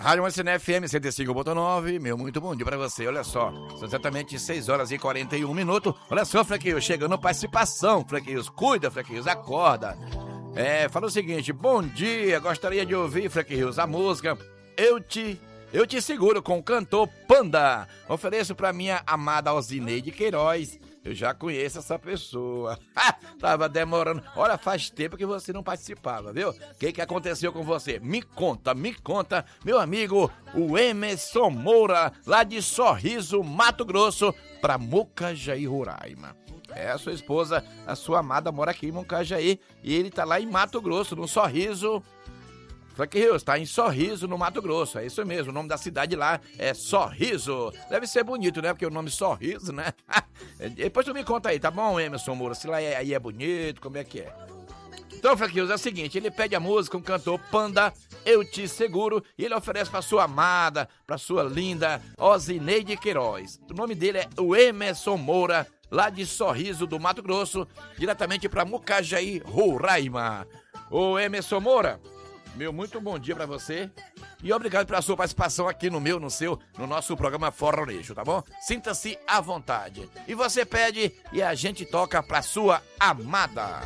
Rádio Mansiné FM 105.9, meu muito bom dia pra você, olha só, são exatamente 6 horas e 41 minutos, olha só, Frequinhos, chegando participação, Frequinhos, cuida, Frequinhos, acorda. Fala o seguinte, bom dia, gostaria de ouvir, Frequinhos, a música Eu Te Seguro com o cantor Panda, ofereço pra minha amada Alzineide Queiroz. Eu já conheço essa pessoa. Tava demorando. Olha, faz tempo que você não participava, viu? O que aconteceu com você? Me conta. Meu amigo, o Emerson Moura, lá de Sorriso, Mato Grosso, pra Mucajaí, Roraima. A sua esposa, a sua amada, mora aqui em Mucajaí e ele tá lá em Mato Grosso, no Sorriso. Frequinhos, tá em Sorriso, no Mato Grosso, é isso mesmo, o nome da cidade lá é Sorriso. Deve ser bonito, né, porque o nome Sorriso, né? Depois tu me conta aí, tá bom, Emerson Moura, se lá aí é bonito, como é que é? Então, Frequinhos, é o seguinte, ele pede a música, um cantor Panda, Eu Te Seguro, e ele oferece pra sua amada, pra sua linda Alzineide Queiroz. O nome dele é o Emerson Moura, lá de Sorriso, do Mato Grosso, diretamente pra Mucajaí, Roraima. Ô, Emerson Moura, meu muito bom dia pra você e obrigado pela sua participação aqui no nosso programa Forronejo, tá bom? Sinta-se à vontade. E você pede e a gente toca pra sua amada.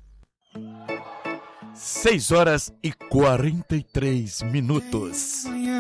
6 horas e 43 minutos.